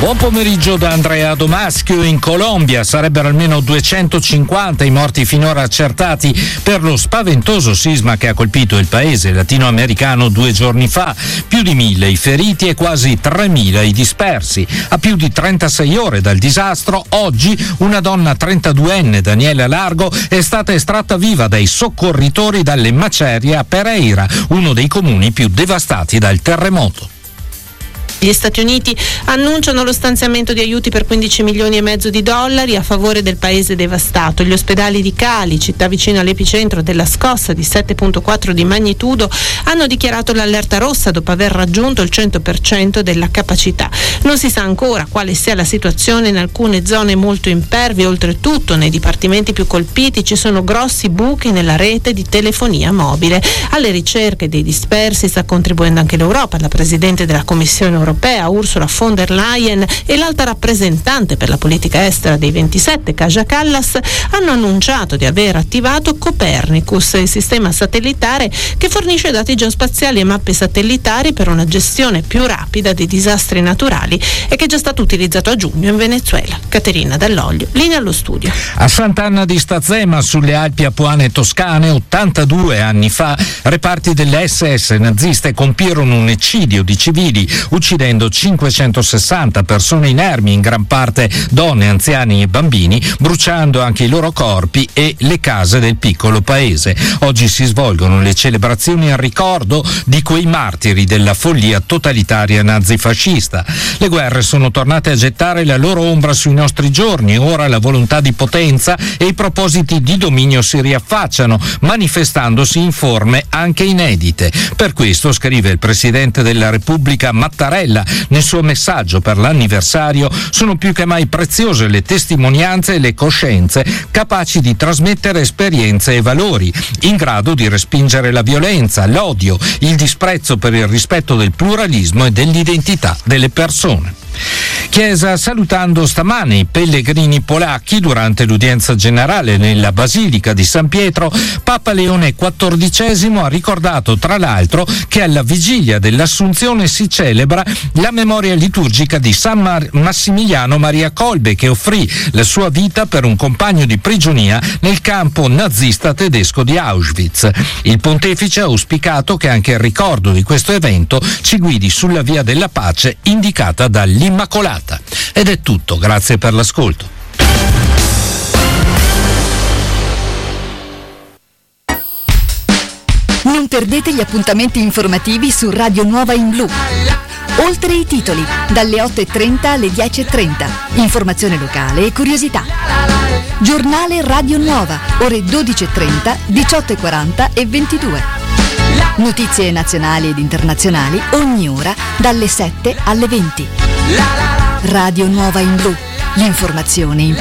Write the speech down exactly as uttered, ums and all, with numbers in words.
Buon pomeriggio da Andrea Domaschio. In Colombia sarebbero almeno duecentocinquanta i morti finora accertati per lo spaventoso sisma che ha colpito il paese latinoamericano due giorni fa. Più di mille i feriti e quasi tremila i dispersi. A più di trentasei ore dal disastro, oggi una donna trentaduenne, Daniela Largo, è stata estratta viva dai soccorritori dalle macerie a Pereira, uno dei comuni più devastati dal terremoto. Gli Stati Uniti annunciano lo stanziamento di aiuti per quindici milioni e mezzo di dollari a favore del paese devastato. Gli ospedali di Cali, città vicina all'epicentro della scossa di sette virgola quattro di magnitudo, hanno dichiarato l'allerta rossa dopo aver raggiunto il cento per cento della capacità. Non si sa ancora quale sia la situazione in alcune zone molto impervie. Oltretutto, nei dipartimenti più colpiti ci sono grossi buchi nella rete di telefonia mobile. Alle ricerche dei dispersi sta contribuendo anche l'Europa. La Presidente della Commissione europea Ursula von der Leyen e l'alta rappresentante per la politica estera dei ventisette, Kaja Kallas, hanno annunciato di aver attivato Copernicus, il sistema satellitare che fornisce dati geospaziali e mappe satellitari per una gestione più rapida dei disastri naturali e che è già stato utilizzato a giugno in Venezuela. Caterina Dall'Oglio, linea allo studio. A Sant'Anna di Stazzema, sulle Alpi Apuane toscane, ottantadue anni fa, reparti delle esse esse naziste compirono un eccidio di civili, uccidendo cinquecentosessanta persone inermi, in gran parte donne, anziani e bambini, bruciando anche i loro corpi e le case del piccolo paese. Oggi si svolgono le celebrazioni in ricordo di quei martiri della follia totalitaria nazifascista. Le guerre sono tornate a gettare la loro ombra sui nostri giorni. Ora la volontà di potenza e i propositi di dominio si riaffacciano, manifestandosi in forme anche inedite. Per questo, scrive il Presidente della Repubblica Mattarella nel suo messaggio per l'anniversario, sono più che mai preziose le testimonianze e le coscienze capaci di trasmettere esperienze e valori, in grado di respingere la violenza, l'odio, il disprezzo per il rispetto del pluralismo e dell'identità delle persone. Chiesa salutando stamane i pellegrini polacchi durante l'udienza generale nella Basilica di San Pietro. Papa Leone quattordicesimo ha ricordato tra l'altro che alla vigilia dell'Assunzione si celebra la memoria liturgica di San Mar- Massimiliano Maria Kolbe, che offrì la sua vita per un compagno di prigionia nel campo nazista tedesco di Auschwitz. Il pontefice ha auspicato che anche il ricordo di questo evento ci guidi sulla via della pace indicata dall'Immacolata. Ed è tutto, grazie per l'ascolto. Non perdete gli appuntamenti informativi su Radio Nuova in Blu. Oltre i titoli, dalle otto e trenta alle dieci e trenta. Informazione locale e curiosità. Giornale Radio Nuova, ore dodici e trenta, diciotto e quaranta e ventidue. Notizie nazionali ed internazionali ogni ora dalle sette alle venti. Radio Nuova in Blu, l'informazione in